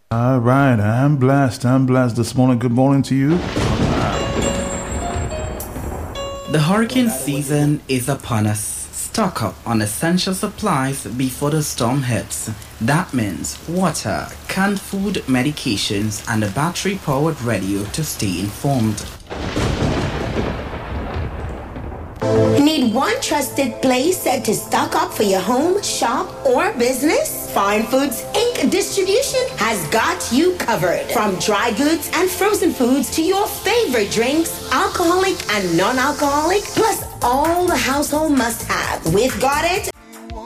All right, I'm blessed. I'm blessed this morning. Good morning to you. The hurricane season is upon us. Stock up on essential supplies before the storm hits. That means water, canned food, medications, and a battery-powered radio to stay informed. Need one trusted place to stock up for your home, shop, or business? Fine Foods Inc. Distribution has got you covered. From dry goods and frozen foods to your favorite drinks, alcoholic and non-alcoholic, plus all the household must-have. We've got it